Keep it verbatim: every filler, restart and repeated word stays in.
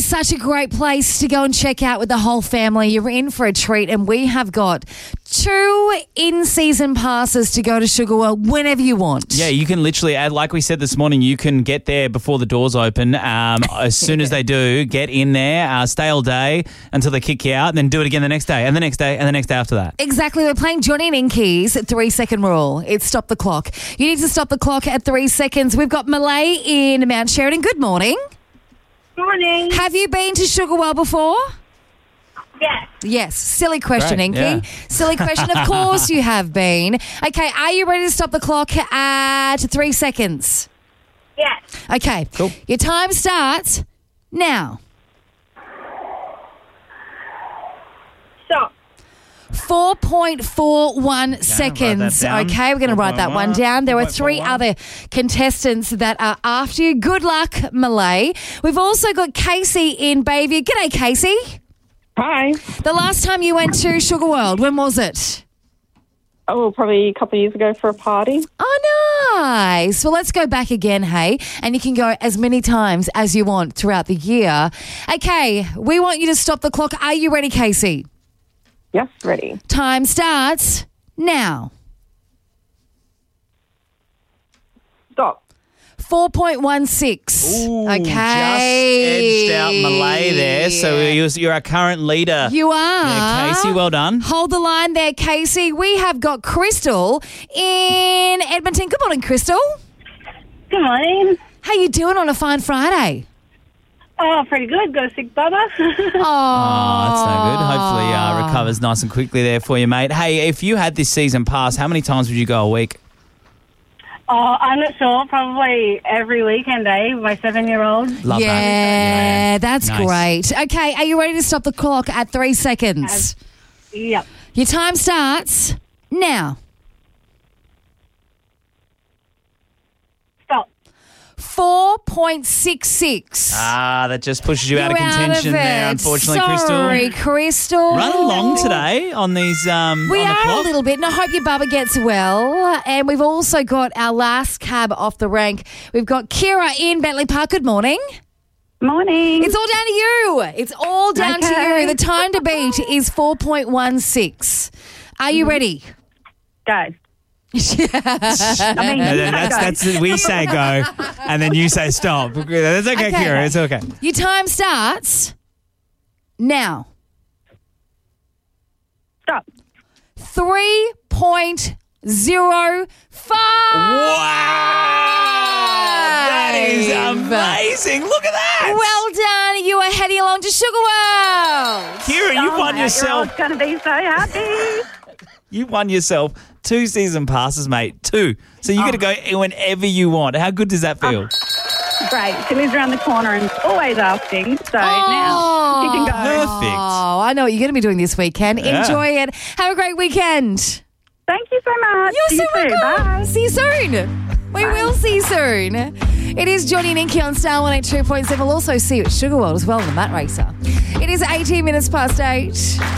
such a great place to go and check out with the whole family. You're in for a treat, and we have got two in-season passes to go to Sugar World whenever you want. Yeah, you can literally, add, like we said this morning, you can get there before the doors open. Um, as soon as they do, get in there, uh, stay all day until they kick you out, and then do it again the next day, and the next day, and the next day after that. Exactly. We're playing Johnny and Inky's three-second rule. It's stop the clock. You need to stop the clock at three seconds. We've got Malay in Mount Sheridan. Good morning. Morning. Have you been to Sugar World before? Yes. Yes. Silly question, Great, Inky. yeah. Silly question. Of course you have been. Okay, are you ready to stop the clock at three seconds? Yes. Okay. Cool. Your time starts now. Stop. four point four one seconds. down. Okay, we're going to write that one down. There are three other contestants that are after you. Good luck, Malay. We've also got Casey in Bayview. G'day, Casey. Hi. The last time you went to Sugar World, when was it? Oh, probably a couple of years ago for a party. Oh, nice. Well, let's go back again, hey? And you can go as many times as you want throughout the year. Okay, we want you to stop the clock. Are you ready, Casey? Yes, ready. Time starts now. Stop. four point one six. Ooh, okay. just edged out Malay there. So you're, you're our current leader. You are. Yeah, Casey, well done. Hold the line there, Casey. We have got Crystal in Edmonton. Good morning, Crystal. Good morning. How you doing on a fine Friday? Oh, pretty good. Got a sick brother. Oh, Oh, that's no good. Hopefully uh, recovers nice and quickly there for you, mate. Hey, if you had this season pass, how many times would you go a week? Oh, I'm not sure. Probably every weekend, eh? With my seven-year-old. Love yeah, that. Yeah, that's nice. great. Okay, are you ready to stop the clock at three seconds? Yep. Your time starts now. Stop. four point six six. Ah, that just pushes you out of You're contention of there, it. unfortunately, Sorry, Crystal. Crystal. Run along today on these um We on the are clock. a little bit, and I hope your bubba gets well. And we've also got our last cab off the rank. We've got Kira in Bentley Park. Good morning. Morning. It's all down to you. It's all down to Okay. you. The time to beat is four point one six. Are you ready? Go. Yeah. I mean, No, no, that's that's it. We say go, and then you say stop. That's okay, Okay. Kira. It's okay. Your time starts now. Stop. three point zero five. That is amazing. Look at that. Well done. You are heading along to Sugar World. Kira, you Oh, won my yourself. eight-year-old's going to be so happy. You won yourself two season passes, mate. Two. So you Oh. got to go whenever you want. How good does that feel? Great. She lives around the corner and always asking. So now she can go. Perfect. Oh, I know what you're going to be doing this weekend. Yeah. Enjoy it. Have a great weekend. Thank you so much. You're See so you soon. welcome. Bye. See you soon. We will see you soon. It is Johnny and Inky on Star one eighty-two point seven. We'll also see you at Sugar World as well in the Mat Racer. It is eighteen minutes past eight.